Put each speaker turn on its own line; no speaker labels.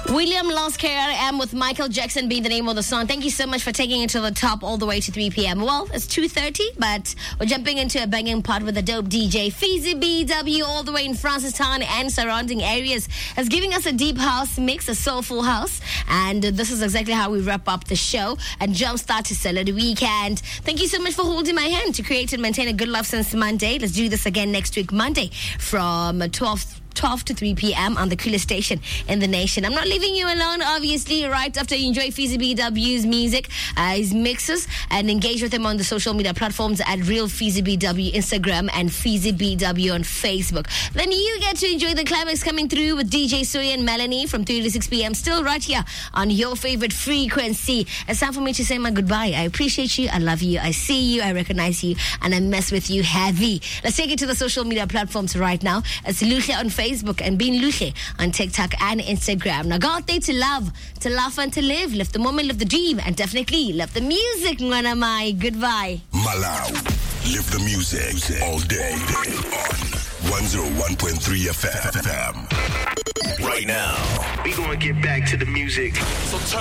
William Lost KRM with Michael Jackson being the name of the song. Thank you so much for taking it to the top all the way to 3 p.m. Well, it's 2:30, but we're jumping into a banging part with a dope DJ. Feezy BW all the way in Francistown and surrounding areas is giving us a deep house mix, a soulful house. And this is exactly how we wrap up the show and jumpstart to Salad Weekend. Thank you so much for holding my hand to create and maintain a good life since Monday. Let's do this again next week, Monday, from 12 to 3 p.m. on the coolest station in the nation. I'm not leaving you alone, obviously, right after you enjoy Feezy BW's music, his mixes, and engage with him on the social media platforms at Real Feezy BW Instagram and Feezy BW on Facebook. Then you get to enjoy the climax coming through with DJ Soy and Melanie from 3 to 6 p.m. still right here on your favorite frequency. It's time for me to say my goodbye. I appreciate you, I love you, I see you, I recognize you, and I mess with you heavy. Let's take it to the social media platforms right now. It's Luche on Facebook and Being Luche on TikTok and Instagram. Now go out there to love, to laugh and to live. Live the moment, live the dream, and definitely love the music, Mwanamai. Goodbye.
Malawi, live the music all day on 101.3 FM. Right now,
we gonna get back to the music. So